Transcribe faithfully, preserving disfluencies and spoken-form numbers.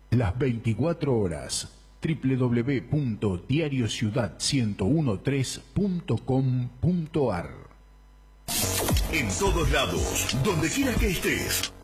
las veinticuatro horas. doble u doble u doble u punto diario ciudad uno ciento trece punto com punto ar. En todos lados, donde quiera que estés.